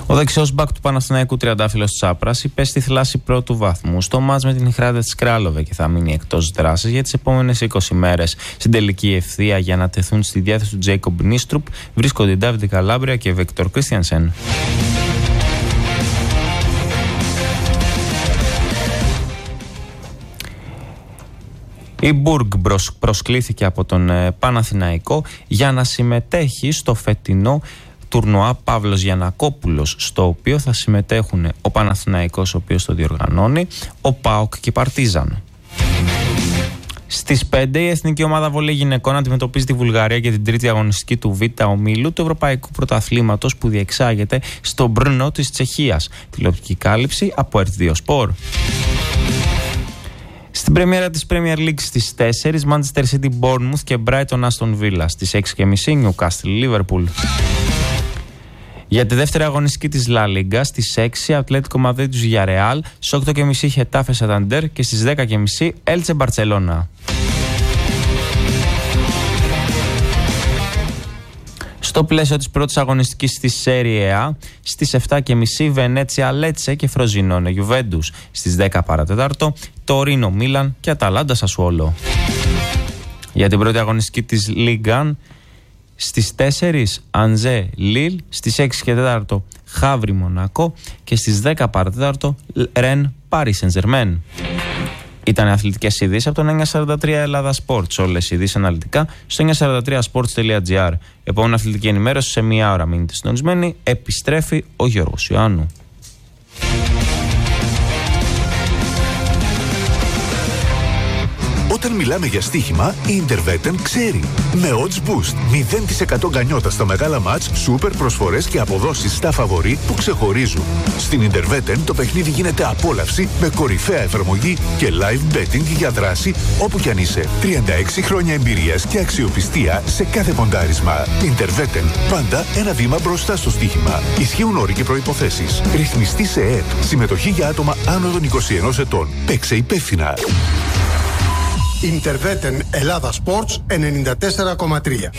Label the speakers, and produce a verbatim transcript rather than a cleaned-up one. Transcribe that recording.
Speaker 1: Ο δεξιός μπακ του Παναθηναϊκού Τριαντάφυλλος Τσάπρας υπέστη θλάση πρώτου βαθμού στο μάτς με την Hrádec Králové και θα μείνει εκτός δράσης για τις επόμενες είκοσι μέρες. Στην τελική ευθεία για να τεθούν στη διάθεση του Τζέικομπ Νίστρουπ βρίσκονται οι Ντάβιντε Καλάμπρια και Βίκτορ Κρίστιανσεν. Η Μπουργκ προσκλήθηκε από τον Παναθηναϊκό για να συμμετέχει στο φετινό τουρνουά Παύλος Γιαννακόπουλος, στο οποίο θα συμμετέχουν ο Παναθηναϊκός, ο οποίος το διοργανώνει, ο ΠΑΟΚ και η Παρτίζαν. Στις πέντε η Εθνική Ομάδα Βολέι Γυναικών αντιμετωπίζει τη Βουλγαρία για την τρίτη αγωνιστική του Β' ομίλου του Ευρωπαϊκού Πρωταθλήματος που διεξάγεται στο Μπρνό της Τσεχίας. Τηλεοπτική κάλυψη από ερτ δύο Sport. Στην πρεμιέρα της Premier League στις τέσσερις, Manchester City Bournemouth και Brighton Aston Villa. Στις έξι και μισή Newcastle Liverpool. Για τη δεύτερη αγωνιστική της La Liga στις έξι Ατλέτικο Μαδρίτης Villarreal, στις οκτώ και μισή Χετάφε Σανταντέρ και στις δέκα και μισή Έλτσε Μπαρτσελώνα. Στο πλαίσιο της πρώτης αγωνιστικής της Serie A, στις επτά και μισή Βενέτσια Λέτσε και Φροζινόνε Γιουβέντους. Στις δέκα παρατέταρτο Τορίνο Μίλαν και Αταλάντα Σασουόλο. Για την πρώτη αγωνιστική της Λίγκαν στις τέσσερις Ανζέ Λίλ, στις έξι και τέσσερα Χαύρι Μονακό και στις δέκα παρατέταρτο Ρεν Πάρι Σεν-Ζερμέν. Ήταν αθλητικές ειδήσεις από το εννιακόσια σαράντα τρία Ελλάδα Sports. Όλες οι ειδήσεις αναλυτικά στο εννιακόσια σαράντα τρία sports τελεία gr. Επόμενη αθλητική ενημέρωση σε μία ώρα. Μείνετε συντονισμένοι. Επιστρέφει ο Γιώργος Ιωάννου.
Speaker 2: Όταν μιλάμε για στοίχημα, η Interveten ξέρει. Με Odds Boost, μηδέν τοις εκατό γκανιότα στα μεγάλα μάτς, σούπερ προσφορές και αποδόσεις στα φαβορί που ξεχωρίζουν. Στην Interveten το παιχνίδι γίνεται απόλαυση με κορυφαία εφαρμογή και live betting για δράση όπου κι αν είσαι. τριάντα έξι χρόνια εμπειρίας και αξιοπιστία σε κάθε ποντάρισμα. Interveten, πάντα ένα βήμα μπροστά στο στοίχημα. Ισχύουν όροι και προϋποθέσεις. Ρυθμιστή σε ΕΕΠ. Συμμετοχή για άτομα άνω των είκοσι ενός ετών. Παίξε υπεύθυνα.
Speaker 3: Interveten Ελλάδα Sports ενενήντα τέσσερα κόμμα τρία.